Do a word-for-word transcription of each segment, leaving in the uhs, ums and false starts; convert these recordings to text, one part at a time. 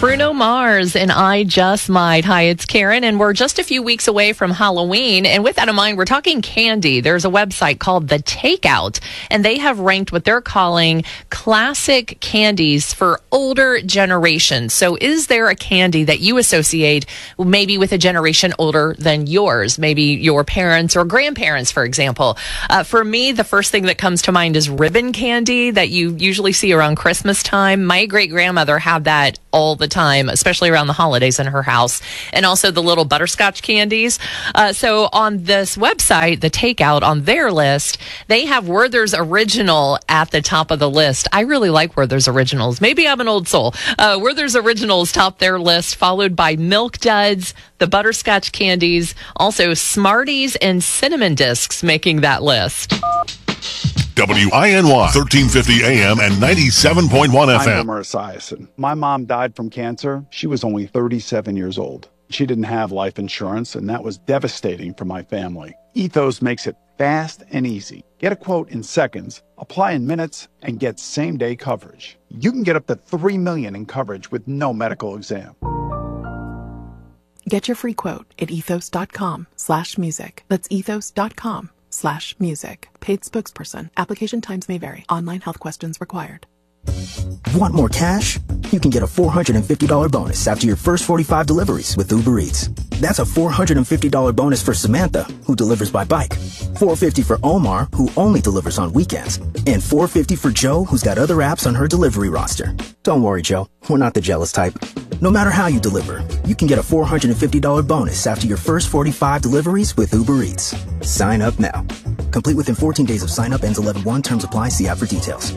Bruno Mars and I Just Might. Hi, it's Karen, and we're just a few weeks away from Halloween. And with that in mind, we're talking candy. There's a website called The Takeout, and they have ranked what they're calling classic candies for older generations. So is there a candy that you associate maybe with a generation older than yours? Maybe your parents or grandparents, for example. Uh, for me, the first thing that comes to mind is ribbon candy that you usually see around Christmas time. My great-grandmother had that all the time, especially around the holidays in her house, and also the little butterscotch candies. Uh, so on this website, The Takeout, on their list, they have Werther's Original at the top of the list. I really like Werther's Originals. Maybe I'm an old soul. Uh, Werther's Originals top their list, followed by Milk Duds, the butterscotch candies, also Smarties and cinnamon discs making that list. W I N Y, thirteen fifty A M and ninety-seven point one F M. I'm Homer Esiason. My mom died from cancer. She was only thirty-seven years old. She didn't have life insurance, and that was devastating for my family. Ethos makes it fast and easy. Get a quote in seconds, apply in minutes, and get same-day coverage. You can get up to three million dollars in coverage with no medical exam. Get your free quote at ethos.com slash music. That's ethos.com slash music. Paid spokesperson. Application times may vary. Online health questions required. Want more cash? You can get a four hundred fifty dollars bonus after your first forty-five deliveries with Uber Eats. That's a four hundred fifty dollars bonus for Samantha, who delivers by bike, four hundred fifty dollars for Omar, who only delivers on weekends, and four hundred fifty dollars for Joe, who's got other apps on her delivery roster. Don't worry, Joe. We're not the jealous type. No matter how you deliver, you can get a four hundred fifty dollars bonus after your first forty-five deliveries with Uber Eats. Sign up now. Complete within fourteen days of sign up. Ends eleven one. Terms apply. See app for details.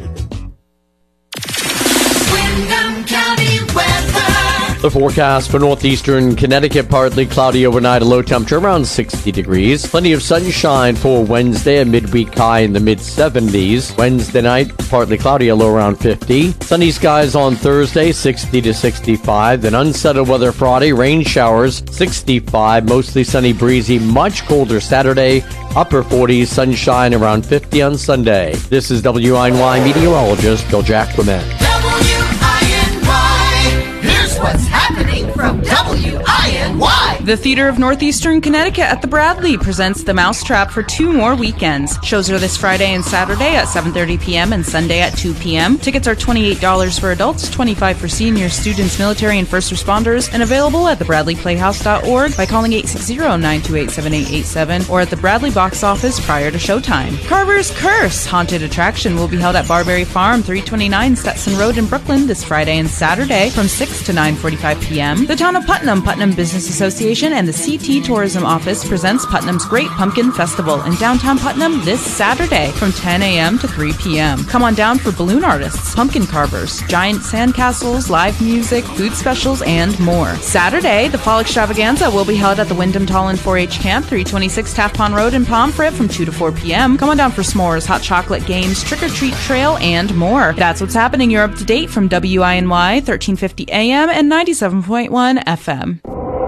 Windham County weather. The forecast for northeastern Connecticut, partly cloudy overnight, a low temperature around sixty degrees. Plenty of sunshine for Wednesday, a midweek high in the mid seventies. Wednesday night, partly cloudy, a low around fifty. Sunny skies on Thursday, sixty to sixty-five. Then unsettled weather Friday, rain showers, sixty-five. Mostly sunny, breezy, much colder Saturday, upper forties, sunshine around fifty on Sunday. This is W I N Y meteorologist Bill Jackman. W I N Y. Here's what's happening from W I N Y. The Theater of Northeastern Connecticut at the Bradley presents The Mousetrap for two more weekends. Shows are this Friday and Saturday at seven thirty p.m. and Sunday at two p.m. Tickets are twenty-eight dollars for adults, twenty-five dollars for seniors, students, military, and first responders, and available at the bradley playhouse dot org by calling eight six zero, nine two eight, seven eight eight seven or at the Bradley box office prior to showtime. Carver's Curse Haunted Attraction will be held at Barberry Farm, three twenty-nine Stetson Road in Brooklyn this Friday and Saturday from six to nine forty-five p.m. The Town of Putnam, Putnam Business Association, and the C T Tourism Office presents Putnam's Great Pumpkin Festival in downtown Putnam this Saturday from ten a.m. to three p.m. Come on down for balloon artists, pumpkin carvers, giant sandcastles, live music, food specials, and more. Saturday, the Fall Extravaganza will be held at the Wyndham Tallinn four H Camp, three twenty-six Taft Pond Road in Pomfret from two to four p.m. Come on down for s'mores, hot chocolate games, trick-or-treat trail, and more. That's what's happening. You're up to date from W I N Y, thirteen fifty A M and ninety-seven point one F M.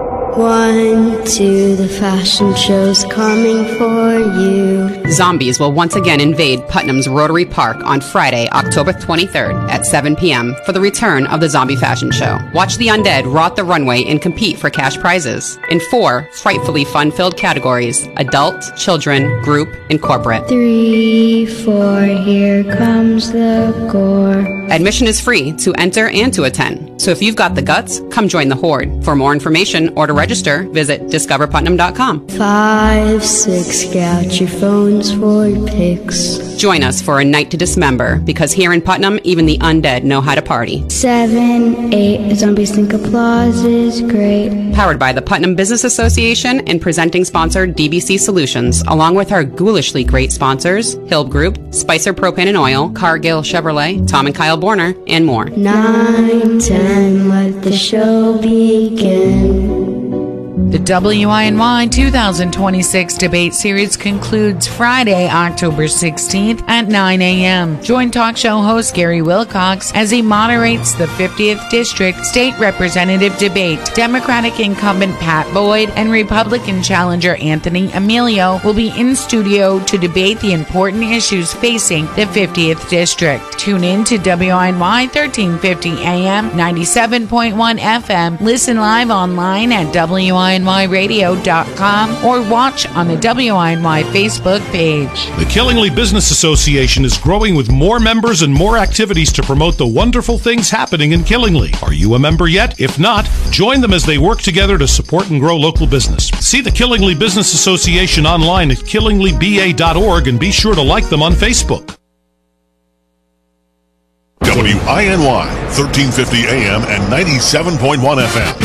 One, two, the fashion show's coming for you. Zombies will once again invade Putnam's Rotary Park on Friday, October twenty-third at seven p.m. for the return of the Zombie Fashion Show. Watch the undead rot the runway and compete for cash prizes in four frightfully fun-filled categories: adult, children, group, and corporate. Three, four, here comes the gore. Admission is free to enter and to attend. So if you've got the guts, come join the horde. For more information or to register, visit discover putnam dot com. Five, six, get out your phones for pics. Join us for a night to dismember, because here in Putnam, even the undead know how to party. Seven, eight, zombies think applause is great. Powered by the Putnam Business Association and presenting sponsor D B C Solutions, along with our ghoulishly great sponsors, Hill Group, Spicer Propane and Oil, Cargill Chevrolet, Tom and Kyle Borner, and more. Nine, ten, let the show begin. The W I N Y two thousand twenty-six debate series concludes Friday, October sixteenth at nine a.m. Join talk show host Gary Wilcox as he moderates the fiftieth District State Representative debate. Democratic incumbent Pat Boyd and Republican challenger Anthony Emilio will be in studio to debate the important issues facing the fiftieth District. Tune in to W I N Y thirteen fifty A M, ninety-seven point one F M. Listen live online at W I N Y radio dot com or watch on the W I N Y Facebook page. The Killingly Business Association is growing with more members and more activities to promote the wonderful things happening in Killingly. Are you a member yet? If not, join them as they work together to support and grow local business. See the Killingly Business Association online at killingly b a dot org and be sure to like them on Facebook. W I N Y thirteen fifty A M and ninety-seven point one F M.